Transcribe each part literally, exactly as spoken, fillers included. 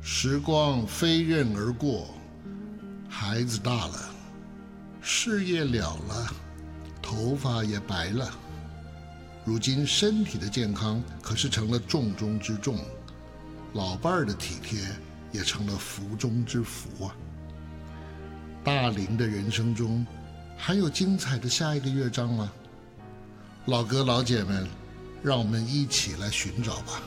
时光飞刃而过，孩子大了，事业了了，头发也白了。如今身体的健康可是成了重中之重，老伴儿的体贴也成了福中之福啊。大龄的人生中，还有精彩的下一个乐章吗？老哥老姐们，让我们一起来寻找吧。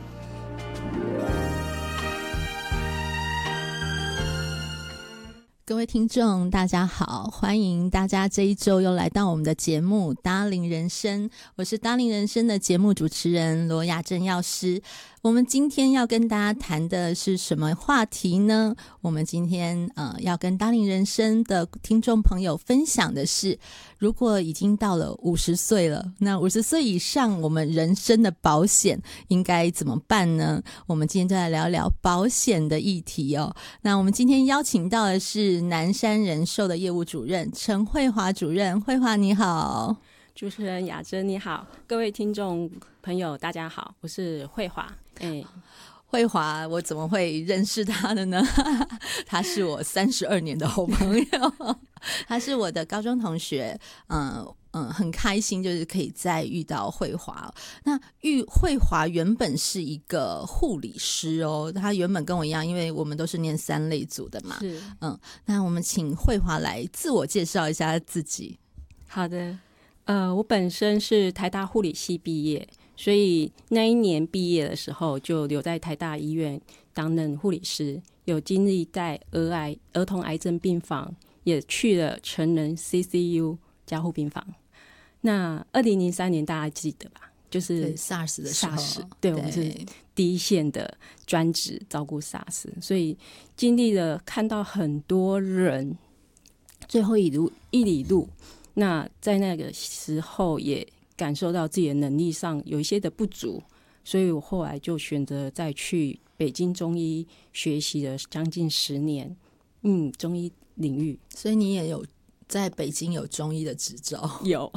各位听众大家好，欢迎大家这一周又来到我们的节目搭龄人生，我是搭龄人生的节目主持人罗雅珍药师。我们今天要跟大家谈的是什么话题呢？我们今天呃要跟搭龄人生的听众朋友分享的是，如果已经到了五十岁了，那五十岁以上我们人生的保险应该怎么办呢？我们今天就来聊聊保险的议题哦。那我们今天邀请到的是南山人寿的业务主任陈慧华主任。慧华你好。 主持人雅珍你好，各位听众朋友大家好，我是慧华。哎， 慧华我怎么会认识他的呢？他是我三十二年的好朋友，他是我的高中同学。嗯嗯，很开心就是可以再遇到慧华。那遇慧华原本是一个护理师哦，他原本跟我一样，因为我们都是念三类组的嘛。 是， 嗯，那我们请慧华来自我介绍一下自己。 好的。呃，我本身是台大护理系毕业，所以那一年毕业的时候就留在台大医院担任护理师，有经历在儿癌儿童癌症病房，也去了成人 C C U 加护病房。那二零零三年大家记得吧？就是 SARS 的时候， SARS， 对，我们是第一线的专职照顾 SARS， 所以经历了看到很多人最后一路一里路。那在那个时候也感受到自己的能力上有一些的不足，所以我后来就选择再去北京中医学习了将近十年，嗯，中医领域。 所以你也有在北京有中医的执照？ 有。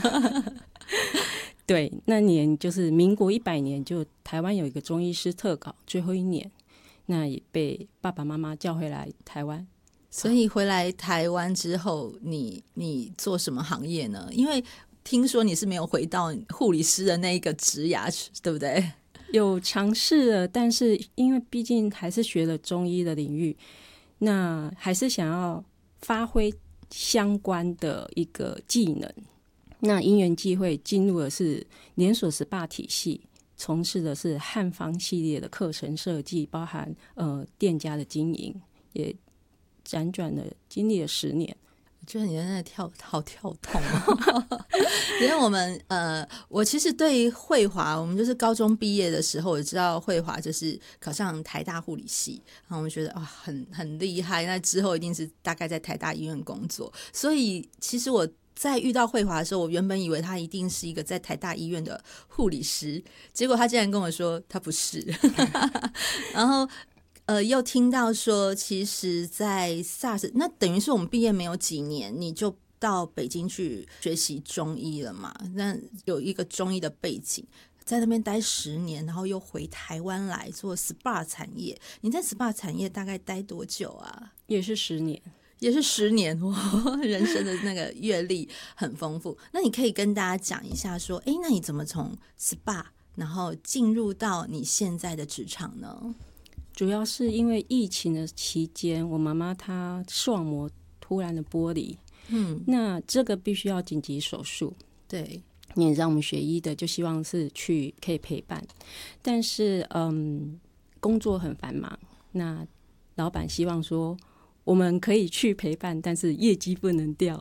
对，那年就是民国一百年，就台湾有一个中医师特考最后一年，那也被爸爸妈妈叫回来台湾。 所以回来台湾之后，你你做什么行业呢？因为听说你是没有回到护理师的那一个职涯，对不对？ 有尝试了，但是因为毕竟还是学了中医的领域，那还是想要发挥相关的一个技能。那因缘际会进入的是连锁 S P A 体系，从事的是汉方系列的课程设计，包含呃店家的经营，也辗转的经历了十年。 我觉得你真的跳好跳痛哦。因为我们呃，我其实对慧华，我们就是高中毕业的时候，我知道慧华就是考上台大护理系，然后我们觉得哇、哦，很很厉害。那之后一定是大概在台大医院工作，所以其实我在遇到慧华的时候，我原本以为他一定是一个在台大医院的护理师，结果他竟然跟我说他不是。然后呃，又听到说，其实，在 SARS， 那等于是我们毕业没有几年，你就到北京去学习中医了嘛？那有一个中医的背景，在那边待十年，然后又回台湾来做 S P A 产业。你在 S P A 产业大概待多久啊？ 也是十年。 也是十年。哇，人生的那个阅历很丰富。那你可以跟大家讲一下说，哎，那你怎么从 S P A 然后进入到你现在的职场呢？ 主要是因为疫情的期间，我妈妈她视网膜突然的剥离，嗯，那这个必须要紧急手术。 对， 你让我们学医的就希望是去可以陪伴，但是嗯，工作很繁忙，那老板希望说我们可以去陪伴，但是业绩不能掉。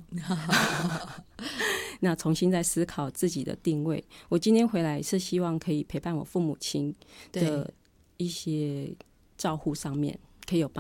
那重新再思考自己的定位。我今天回来是希望可以陪伴我父母亲的一些照护上面可以有帮